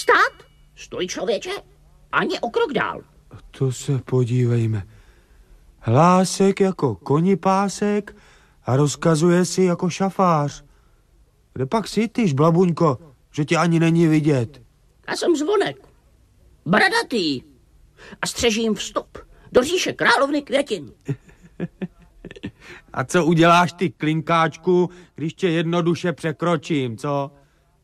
Stát? Stoj, člověče. Ani o krok dál. To se podívejme. Hlásek jako konipásek a rozkazuje si jako šafář. Kde pak jsi ty, žblabuňko, že tě ani není vidět? Já jsem Zvonek. Bradatý. A střežím vstup do říše královny Květin. A co uděláš ty, klinkáčku, když tě jednoduše překročím, co?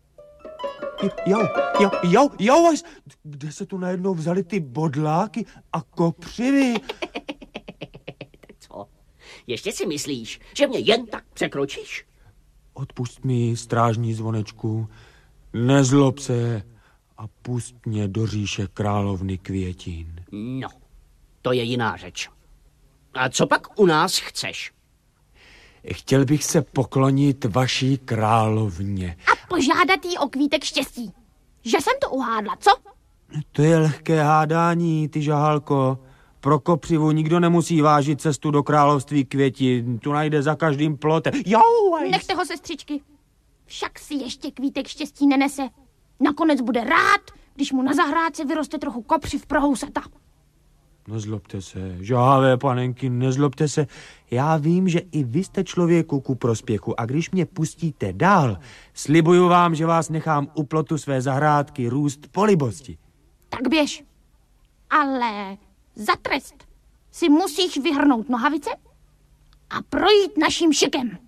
Jo, kde se tu najednou vzali ty bodláky a kopřivy? Tak co? Ještě si myslíš, že mě jen tak překročíš? Odpust mi, strážní Zvonečku, nezlob se a pust mě do říše královny Květin. No, to je jiná řeč. A co pak u nás chceš? Chtěl bych se poklonit vaší královně. A požádat jí o kvítek štěstí. Že jsem to uhádla, co? To je lehké hádání, ty žahalko. Pro kopřivu nikdo nemusí vážit cestu do království Květin. Tu najde za každým plotem. Nechte ho, sestřičky. Však si ještě kvítek štěstí nenese. Nakonec bude rád, když mu na zahrádce vyroste trochu kopřiv pro housata. Nezlobte se, žávé panenky, nezlobte se. Já vím, že i vy jste člověku ku prospěchu a když mě pustíte dál, slibuju vám, že vás nechám u plotu své zahrádky růst po libosti. Tak běž. Ale za trest si musíš vyhrnout nohavice a projít naším šikem.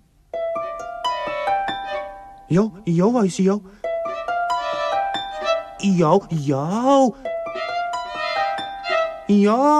Jo. Jo.